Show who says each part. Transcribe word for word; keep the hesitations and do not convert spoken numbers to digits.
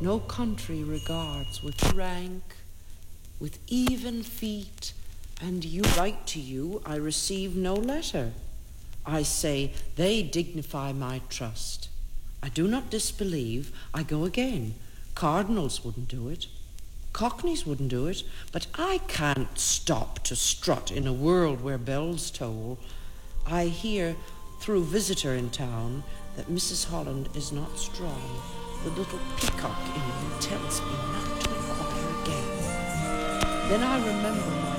Speaker 1: No country regards with rank, with even feet, and you write to you, I receive no letter. I say, they dignify my trust. I do not disbelieve, I go again. Cardinals wouldn't do it. Cockneys wouldn't do it, but I can't stop to strut in a world where bells toll. I hear, through visitor in town, that Missus Holland is not strong. The little peacock in me tells me not to inquire again. Then I remember my